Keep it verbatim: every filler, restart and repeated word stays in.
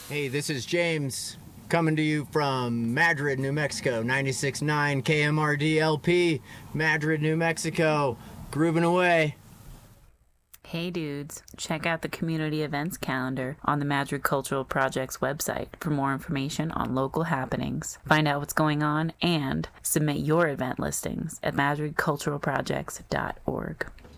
Hey, this is James coming to you from Madrid, New Mexico, ninety-six point nine K M R D L P, Madrid, New Mexico, grooving away. Hey dudes, check out the community events calendar on the Madrid Cultural Project's website for more information on local happenings. Find out what's going on and submit your event listings at madrid cultural projects dot org.